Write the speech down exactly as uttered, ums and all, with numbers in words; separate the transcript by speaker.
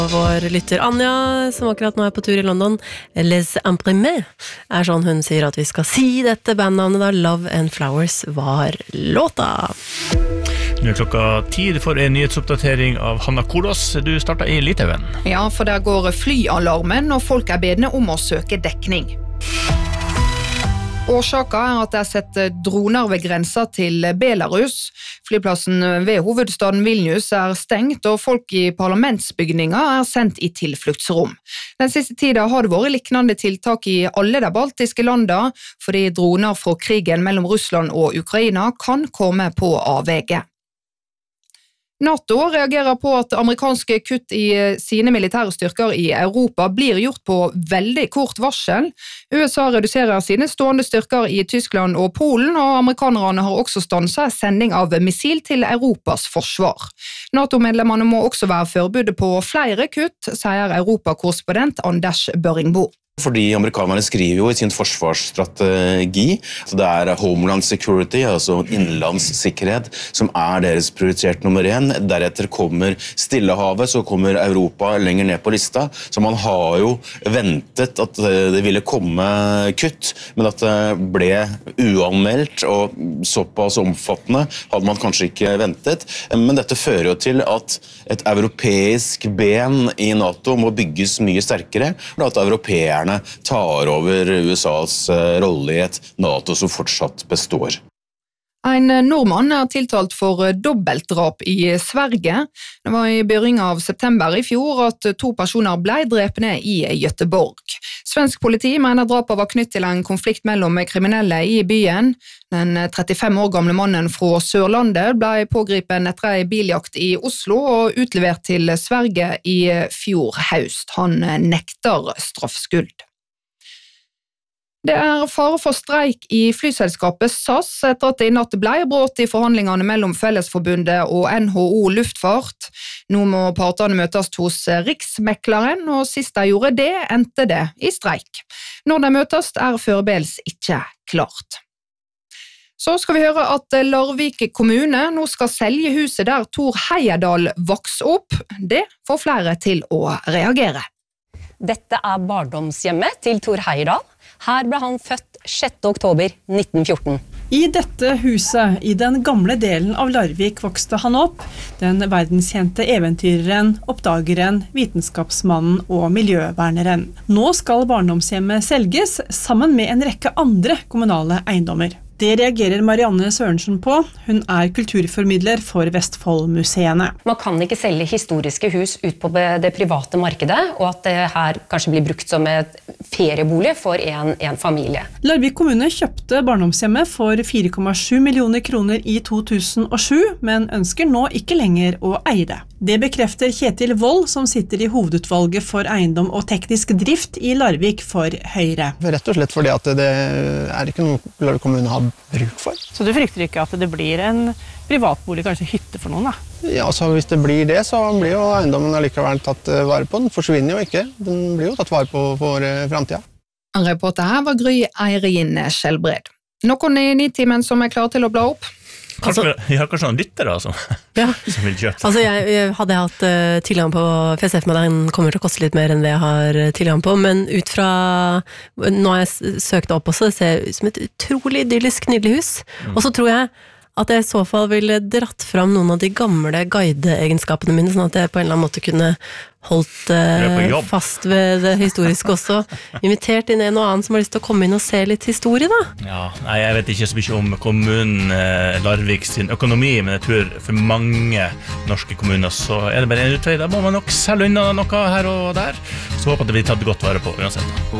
Speaker 1: Vår lytter Anja, som akkurat nå er på tur i London, Les Imprimés, er sånn hun sier at vi skal si dette bandnavnet da Love and Flowers var låta.
Speaker 2: Nå er klokka tid for en nyhetsoppdatering av Hanna Kolos. Du starter i Litauen.
Speaker 3: Ja, for der går flyalarmen, og folk er bedne om å søke dekning. Årsaken er at det er sett droner ved grensa til Belarus. Flyplassen ved hovedstaden Vilnius er stengt, og folk i parlamentsbygninga er sendt i tilfluktsrom. Den siste tida har det vært liknande tiltak i alle de baltiske landa, fordi droner fra krigen mellom Russland og Ukraina kan komme på avveie. NATO reagerer på at amerikanske kutt i sine militære styrker i Europa blir gjort på veldig kort varsel. U S A reduserer sine stående styrker i Tyskland og Polen, og amerikanerne har også stanset sending av missil til Europas forsvar. NATO-medlemmene må også være forberedt på flere kutt, sier Europa-korrespondent Anders Børringbo.
Speaker 4: Fordi amerikanerne skriver jo i sin forsvarsstrategi at det er Homeland Security, altså innenlandssikkerhet, som er deres prioritert nummer én. Deretter kommer Stillehavet, så kommer Europa lenger ned på lista. Så man har jo ventet at det ville komme kutt, men at det ble uanmeldt og såpass omfattende hadde man kanskje ikke ventet. Men dette fører jo til at et europeisk ben i NATO må bygges mye sterkere, og at europeerne tar over U S A's rolle i et NATO som fortsatt består.
Speaker 3: En nordmann er tiltalt for dobbeltdrap i Sverige. Det var i begynnelsen av september i fjor at to personer ble drepne i Göteborg. Svensk politi mener drapet var knytt til en konflikt mellom kriminelle i byen. Den trettifem år gamle mannen fra Sørlandet ble pågripen etter en biljakt i Oslo og utlevert til Sverige i fjor høst. Han nekter straffskyld. Det er fare for streik i flyselskapet S A S etter at det i natt ble brudd i forhandlingene mellom Fellesforbundet og N H O Luftfart. Nå må partene møtes hos Riksmekleren, og sist de gjorde det, endte det i streik. Når de møtes er forberedelse ikke klart. Så skal vi høre at Larvik kommune nå skal selge huset der Thor Heyerdahl vokste opp. Det får flere til å reagere.
Speaker 5: Dette er barndomshjemmet til Thor Heyerdahl. Her ble han født sjette oktober nitten fjorten.
Speaker 6: I dette huset, i den gamle delen av Larvik, vokste han opp. Den verdenskjente eventyreren, oppdageren, vitenskapsmannen og miljøverneren. Nå skal barndomshjemmet selges sammen med en rekke andre kommunale eiendommer. Det reagerer Marianne Sørensen på. Hun er kulturformidler for Vestfoldmuseene.
Speaker 5: Man kan ikke selge historiske hus ut på det private markedet, og at det her kanskje blir brukt som et feriebolig for en, en familie.
Speaker 6: Larvik kommune kjøpte barndomshjemmet for fire komma sju millioner kroner i to tusen og sju, men ønsker nå ikke lenger å eie det. Det bekrefter Kjetil Wold, som sitter i hovedutvalget for eiendom og teknisk drift i Larvik for Høyre.
Speaker 7: Rett og slett fordi at det er ikke noe Larvik kommune har bruk for.
Speaker 6: Så du frykter ikke at det blir en privatbolig, kanskje hytte for noen da?
Speaker 7: Ja, så hvis det blir det, så blir jo eiendommen allikevel tatt vare på. Den forsvinner jo ikke. Den blir jo tatt vare på for fremtiden.
Speaker 3: Reporter her var Gry Eirin Skjelbred. Noen i nitimen som er klar til å bla opp?
Speaker 2: Kanskje, altså, jeg har kanskje noen lyttere som,
Speaker 1: ja.
Speaker 2: som vil kjøpe.
Speaker 1: Altså, jeg, jeg hadde hatt uh, tilgang på, for jeg ser for meg den kommer til å koste litt mer enn det jeg har tilgang på, men ut fra, nå har jeg søkt opp også, det ser ut som et utrolig idyllisk nydelig hus, mm. og så tror jeg at jeg i så fall ville dratt fram noen av de gamle guide-egenskapene mine, sånn at jeg på en eller annen måte kunne holdt uh, fast ved det historiske også. Invitert inn en og annen som har lyst til å komme inn og se litt historie, da.
Speaker 2: Ja, nei, jeg vet ikke så mye om kommunen eh, Larvik sin økonomi, men jeg tror for mange norske kommuner så er det bare en utvei. Da må man nok selge unna noe her og der. Så håper jeg det blir tatt godt vare på uansett.